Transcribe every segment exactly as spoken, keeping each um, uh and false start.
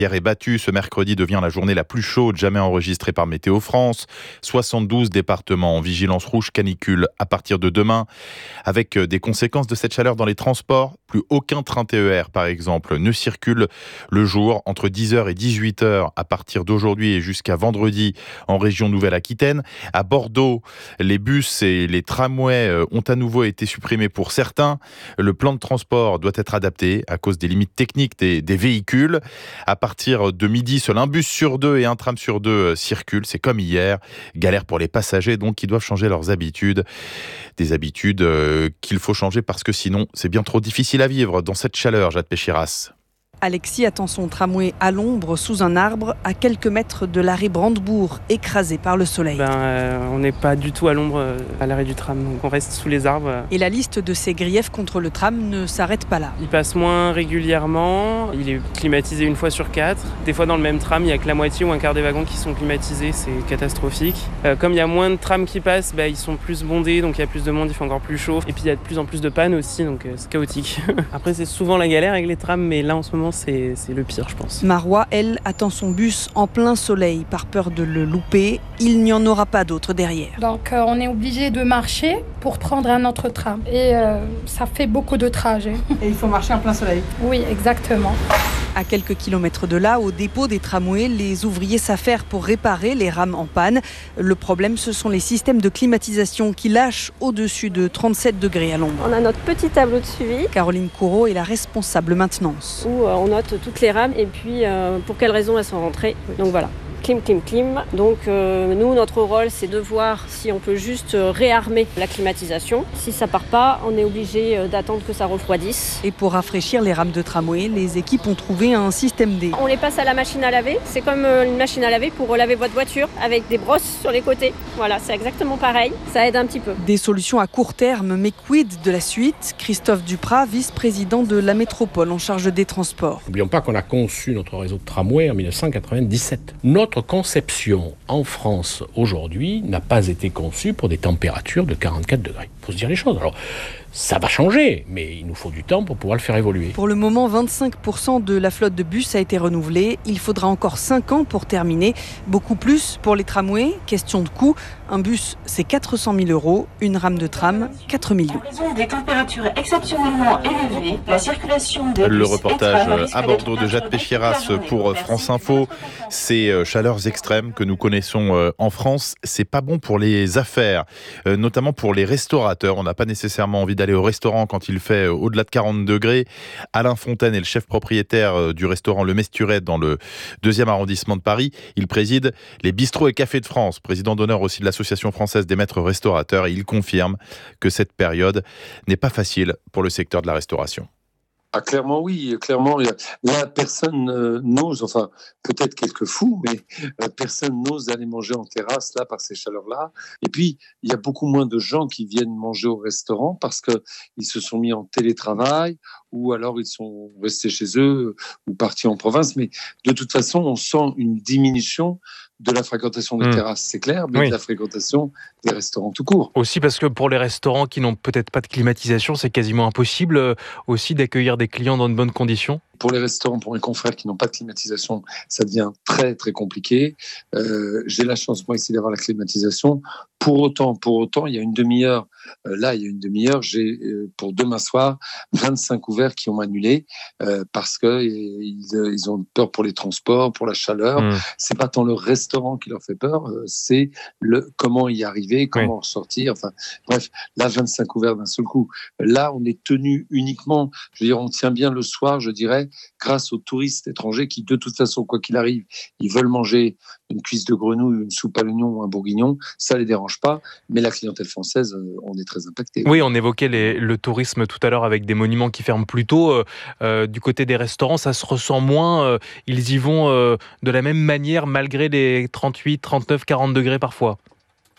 Hier est battu, ce mercredi devient la journée la plus chaude jamais enregistrée par Météo France. soixante-douze départements en vigilance rouge canicule à partir de demain, avec des conséquences de cette chaleur dans les transports. Plus aucun train T E R, par exemple, ne circule le jour entre dix heures et dix-huit heures à partir d'aujourd'hui et jusqu'à vendredi en région Nouvelle-Aquitaine. À Bordeaux, les bus et les tramways ont à nouveau été supprimés pour certains. Le plan de transport doit être adapté à cause des limites techniques des, des véhicules. À À partir de midi, seul un bus sur deux et un tram sur deux circulent. C'est comme hier. Galère pour les passagers, donc, qui doivent changer leurs habitudes. Des habitudes euh, qu'il faut changer parce que sinon, c'est bien trop difficile à vivre dans cette chaleur, Jade Péchiras. Alexis attend son tramway à l'ombre, sous un arbre, à quelques mètres de l'arrêt Brandebourg, écrasé par le soleil. Ben, euh, on n'est pas du tout à l'ombre euh, à l'arrêt du tram, donc on reste sous les arbres. Et la liste de ses griefs contre le tram ne s'arrête pas là. Il passe moins régulièrement, il est climatisé une fois sur quatre. Des fois dans le même tram, il n'y a que la moitié ou un quart des wagons qui sont climatisés, c'est catastrophique. Euh, comme il y a moins de trams qui passent, ben, ils sont plus bondés, donc il y a plus de monde, il fait encore plus chaud. Et puis il y a de plus en plus de pannes aussi, donc euh, c'est chaotique. Après c'est souvent la galère avec les trams, mais là en ce moment C'est, c'est le pire, je pense. Marois, elle, attend son bus en plein soleil par peur de le louper. Il n'y en aura pas d'autre derrière. Donc euh, on est obligé de marcher pour prendre un autre tram. Et euh, ça fait beaucoup de trajets. Et il faut marcher en plein soleil. Oui, exactement. À quelques kilomètres de là, au dépôt des tramways, les ouvriers s'affairent pour réparer les rames en panne. Le problème, ce sont les systèmes de climatisation qui lâchent au-dessus de trente-sept degrés à l'ombre. On a notre petit tableau de suivi. Caroline Courreau est la responsable maintenance. Où euh, on note toutes les rames et puis euh, pour quelles raisons elles sont rentrées. Donc voilà. Clim, clim, clim. Donc euh, nous, notre rôle, c'est de voir si on peut juste réarmer la climatisation. Si ça part pas, on est obligé d'attendre que ça refroidisse. Et pour rafraîchir les rames de tramway, les équipes ont trouvé un système D. On les passe à la machine à laver. C'est comme une machine à laver pour laver votre voiture avec des brosses sur les côtés. Voilà, c'est exactement pareil. Ça aide un petit peu. Des solutions à court terme, mais quid de la suite ? Christophe Duprat, vice-président de la métropole en charge des transports. N'oublions pas qu'on a conçu notre réseau de tramway en dix-neuf cent quatre-vingt-dix-sept. Notre Notre conception en France aujourd'hui n'a pas été conçue pour des températures de quarante-quatre degrés. Il faut se dire les choses. Alors, ça va changer, mais il nous faut du temps pour pouvoir le faire évoluer. Pour le moment, vingt-cinq pour cent de la flotte de bus a été renouvelée. Il faudra encore cinq ans pour terminer. Beaucoup plus pour les tramways. Question de coût. Un bus, c'est quatre cent mille euros. Une rame de tram, quatre millions. En raison des températures exceptionnellement élevées, la circulation des bus... Le reportage à Bordeaux de Jade Péchiras pour France Info. Ces chaleurs extrêmes que nous connaissons en France, c'est pas bon pour les affaires, notamment pour les restaurateurs. On n'a pas nécessairement envie d'aller au restaurant quand il fait au-delà de quarante degrés. Alain Fontaine est le chef propriétaire du restaurant Le Mesturette dans le deuxième arrondissement de Paris. Il préside les bistrots et cafés de France, président d'honneur aussi de l'Association française des maîtres restaurateurs. Et il confirme que cette période n'est pas facile pour le secteur de la restauration. Ah, clairement, oui, clairement. Là, personne euh, n'ose, enfin, peut-être quelques fous, mais euh, personne n'ose aller manger en terrasse, là, par ces chaleurs-là. Et puis, il y a beaucoup moins de gens qui viennent manger au restaurant parce qu'ils se sont mis en télétravail ou alors ils sont restés chez eux ou partis en province. Mais de toute façon, on sent une diminution de la fréquentation des mmh. terrasses, c'est clair, mais oui. de la fréquentation des restaurants tout court. Aussi parce que pour les restaurants qui n'ont peut-être pas de climatisation, c'est quasiment impossible euh, aussi d'accueillir des clients dans de bonnes conditions. Pour les restaurants, pour mes confrères qui n'ont pas de climatisation, ça devient très très compliqué. Euh, j'ai la chance moi ici d'avoir la climatisation. Pour autant, pour autant, il y a une demi-heure. Euh, là, il y a une demi-heure, j'ai euh, pour demain soir vingt-cinq ouverts qui ont annulé euh, parce que ils, ils ont peur pour les transports, pour la chaleur. Mmh. C'est pas tant le restaurant qui leur fait peur, euh, c'est le comment y arriver, comment oui. ressortir. Enfin, bref, là vingt-cinq ouverts d'un seul coup. Là, on est tenu uniquement. Je veux dire, on tient bien le soir, je dirais, grâce aux touristes étrangers qui, de toute façon, quoi qu'il arrive, ils veulent manger une cuisse de grenouille, une soupe à l'oignon ou un bourguignon, ça les dérange pas, mais la clientèle française, on est très impacté. Oui, on évoquait les, le tourisme tout à l'heure avec des monuments qui ferment plus tôt. Euh, euh, du côté des restaurants, ça se ressent moins. Euh, ils y vont euh, de la même manière malgré les trente-huit, trente-neuf, quarante degrés parfois.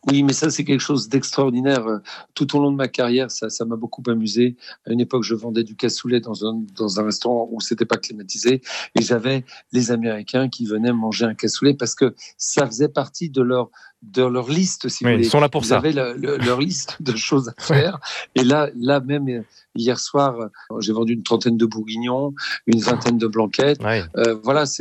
Oui, mais ça, c'est quelque chose d'extraordinaire. Tout au long de ma carrière, ça, ça m'a beaucoup amusé. À une époque, je vendais du cassoulet dans un, dans un restaurant où c'était pas climatisé. Et j'avais les Américains qui venaient manger un cassoulet parce que ça faisait partie de leur, de leur liste, si Oui, vous voulez. ils sont là pour ils ça. avaient le, le, leur liste de choses à faire. Et là, là même, hier soir, j'ai vendu une trentaine de bourguignons, une vingtaine de blanquettes. Ouais. Euh, voilà, c'est